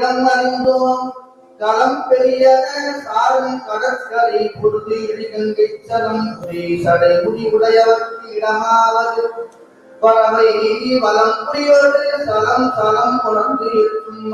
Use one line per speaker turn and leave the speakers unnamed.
இடம் அறிந்தோம் களம் பெரிய சாரும் கடற்கரை பொருது இடிகங்கை சலம் சடை முடி உடையவர்க்கு இடமாவது பறவை வலம் புரியோடு சலம் சலம் உணர்ந்து இருக்கும்